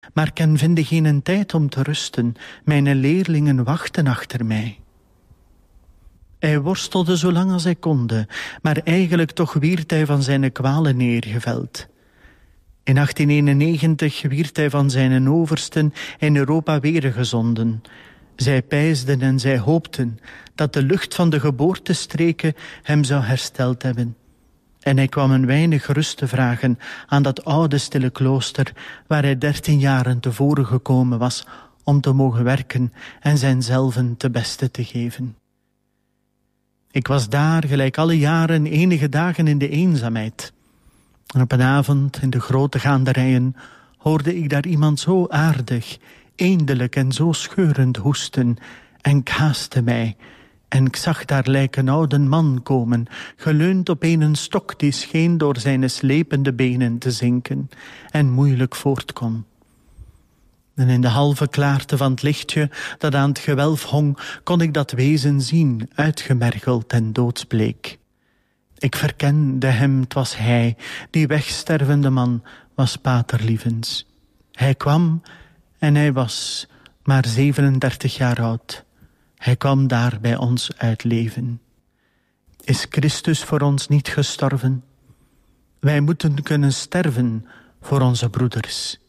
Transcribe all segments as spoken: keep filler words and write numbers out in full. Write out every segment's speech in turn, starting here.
maar kan vinden geen tijd om te rusten. Mijn leerlingen wachten achter mij. Hij worstelde zolang als hij konde, maar eigenlijk toch wierd hij van zijn kwalen neergeveld. In achttien eenennegentig wierd hij van zijn oversten in Europa weergezonden. Zij pijsden en zij hoopten dat de lucht van de geboortestreken hem zou hersteld hebben. En hij kwam een weinig rust te vragen aan dat oude stille klooster waar hij dertien jaren tevoren gekomen was om te mogen werken en zijnzelven te beste te geven. Ik was daar, gelijk alle jaren, enige dagen in de eenzaamheid. En op een avond in de grote gaanderijen hoorde ik daar iemand zo aardig, eendelijk en zo scheurend hoesten, en ik haastte mij. En ik zag daar lijk een oude man komen, geleund op een stok die scheen door zijn slepende benen te zinken en moeilijk voort kon. En in de halve klaarte van het lichtje dat aan het gewelf hong, kon ik dat wezen zien, uitgemergeld en doodsbleek. Ik verkende hem, het was hij, die wegstervende man was pater Lievens. Hij kwam en hij was maar zevenendertig jaar oud. Hij kwam daar bij ons uit leven. Is Christus voor ons niet gestorven? Wij moeten kunnen sterven voor onze broeders.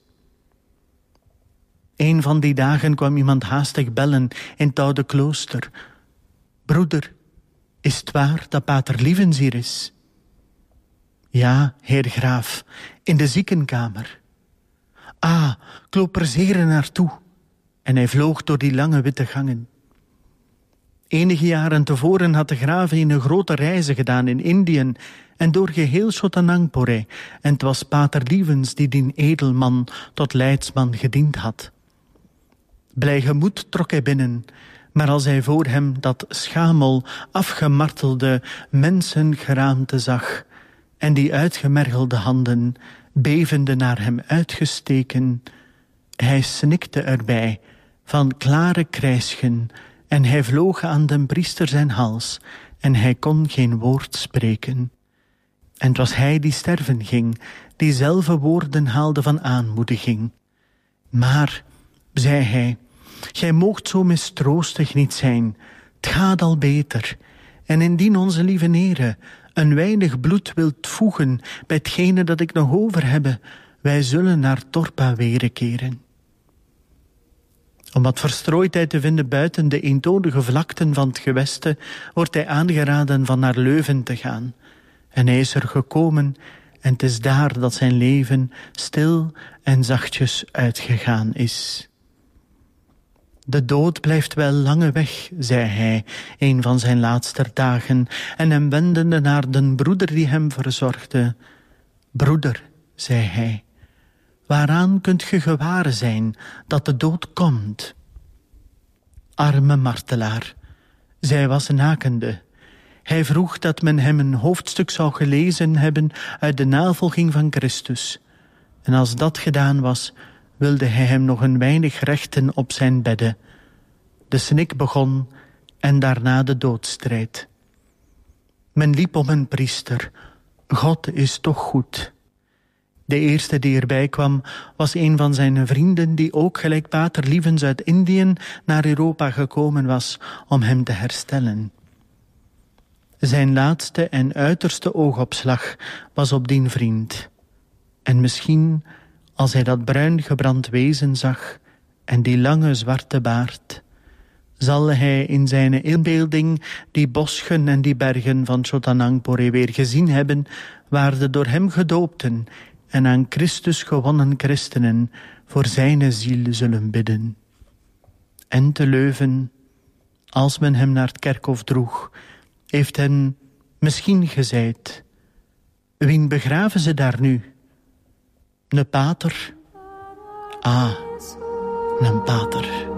Een van die dagen kwam iemand haastig bellen in het oude klooster. Broeder, is het waar dat pater Lievens hier is? Ja, heer graaf, in de ziekenkamer. Ah, ik loop er zeer naartoe. En hij vloog door die lange witte gangen. Enige jaren tevoren had de graaf een grote reizen gedaan in Indië en door geheel Chotanagpore, en het was pater Lievens die die edelman tot leidsman gediend had. Blijgemoed trok hij binnen, maar als hij voor hem dat schamel, afgemartelde mensengeraamte zag en die uitgemergelde handen bevende naar hem uitgesteken, hij snikte erbij van klare krijsgen en hij vloog aan den priester zijn hals en hij kon geen woord spreken. En het was hij die sterven ging, die zelve woorden haalde van aanmoediging. Maar, zei hij, gij moogt zo mistroostig niet zijn. Het gaat al beter. En indien onze lieve Heere een weinig bloed wilt voegen bij hetgene dat ik nog over heb, wij zullen naar Torpa weerkeren. Om wat verstrooidheid te vinden buiten de eentonige vlakten van het geweste, wordt hij aangeraden van naar Leuven te gaan. En hij is er gekomen en het is daar dat zijn leven stil en zachtjes uitgegaan is. De dood blijft wel lange weg, zei hij, een van zijn laatste dagen, en hem wendende naar den broeder die hem verzorgde. Broeder, zei hij, waaraan kunt ge gewaar zijn dat de dood komt? Arme martelaar, zij was nakende. Hij vroeg dat men hem een hoofdstuk zou gelezen hebben uit de navolging van Christus. En als dat gedaan was, wilde hij hem nog een weinig rechten op zijn bedde. De snik begon en daarna de doodstrijd. Men liep om een priester. God is toch goed. De eerste die erbij kwam was een van zijn vrienden die ook gelijk pater Lievens uit Indië naar Europa gekomen was om hem te herstellen. Zijn laatste en uiterste oogopslag was op die vriend. En misschien, als hij dat bruin gebrand wezen zag en die lange zwarte baard, zal hij in zijn inbeelding die bosschen en die bergen van Chotanagpore weer gezien hebben, waar de door hem gedoopten en aan Christus gewonnen christenen voor zijn ziel zullen bidden. En te Leuven, als men hem naar het kerkhof droeg, heeft hen misschien gezeid: wien begraven ze daar nu? Een pater? Ah, een pater.